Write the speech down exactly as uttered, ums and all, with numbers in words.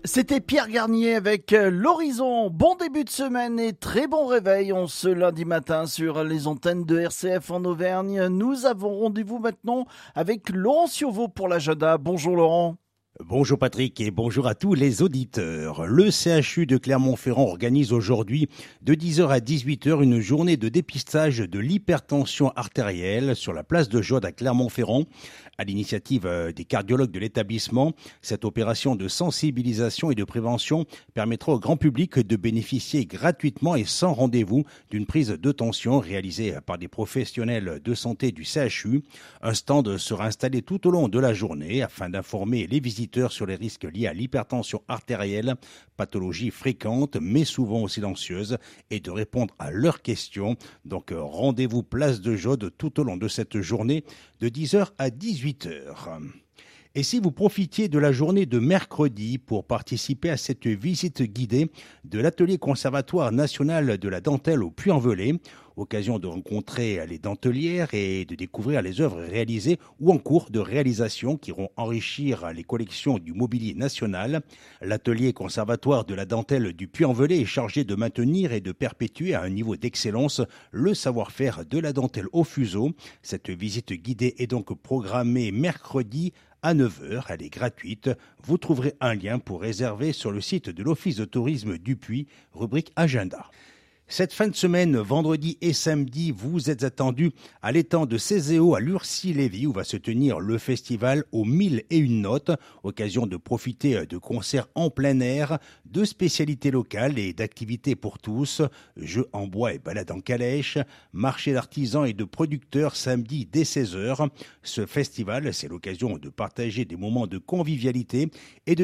C'était Pierre Garnier avec euh, l'Horizon. Bon début de semaine et très bon réveil en ce lundi matin sur les antennes de R C F en Auvergne. Nous avons rendez-vous maintenant avec Laurent Ciovo pour l'agenda. Bonjour Laurent. Bonjour Patrick et bonjour à tous les auditeurs. Le C H U de Clermont-Ferrand organise aujourd'hui de dix heures à dix-huit heures une journée de dépistage de l'hypertension artérielle sur la place de Jaude à Clermont-Ferrand. À l'initiative des cardiologues de l'établissement, cette opération de sensibilisation et de prévention permettra au grand public de bénéficier gratuitement et sans rendez-vous d'une prise de tension réalisée par des professionnels de santé du C H U. Un stand sera installé tout au long de la journée afin d'informer les visiteurs sur les risques liés à l'hypertension artérielle, pathologie fréquente mais souvent silencieuse, et de répondre à leurs questions. Donc rendez-vous place de Jaude tout au long de cette journée de dix heures à dix-huit heures. Et si vous profitiez de la journée de mercredi pour participer à cette visite guidée de l'atelier conservatoire national de la dentelle au Puy-en-Velay, occasion de rencontrer les dentelières et de découvrir les œuvres réalisées ou en cours de réalisation qui iront enrichir les collections du mobilier national. L'atelier conservatoire de la dentelle du Puy-en-Velay est chargé de maintenir et de perpétuer à un niveau d'excellence le savoir-faire de la dentelle au fuseau. Cette visite guidée est donc programmée mercredi à neuf heures, elle est gratuite. Vous trouverez un lien pour réserver sur le site de l'Office de tourisme du Puy, rubrique Agenda. Cette fin de semaine, vendredi et samedi, vous êtes attendus à l'étang de Cézéo à Lurcy-Lévis où va se tenir le festival aux mille et une notes, occasion de profiter de concerts en plein air, de spécialités locales et d'activités pour tous, jeux en bois et balades en calèche, marché d'artisans et de producteurs samedi dès seize heures. Ce festival, c'est l'occasion de partager des moments de convivialité et de